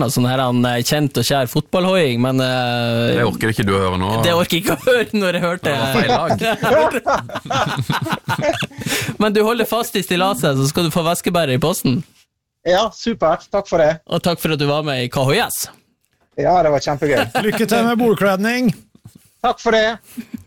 sånn her kjent og kjær fotballhoing, men det orker ikke du å høre nå. Det orker ikke å høre når jeg hørte feil lag. Men du holder fast i stillaset, så skal du få veskebærer i posten. Ja, supert, takk for det. Og takk for at du var med i KHS. Ja, det var kjempegøy. Lykke til med bordkledning. Takk for det.